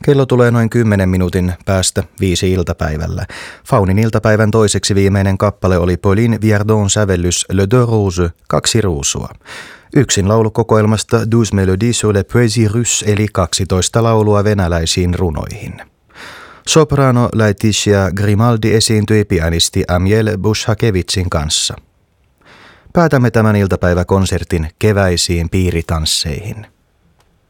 Kello tulee noin 10 minuutin päästä 5 iltapäivällä. Faunin iltapäivän toiseksi viimeinen kappale oli Pauline Viardon sävellys Le Deux Roses, 2 ruusua. Yksin laulukokoelmasta 12 Mélodies sur les poésies russes eli 12 laulua venäläisiin runoihin. Soprano Laetitia Grimaldi esiintyi pianisti Amiel Bushakevitsin kanssa. Päätämme tämän iltapäiväkonsertin keväisiin piiritansseihin.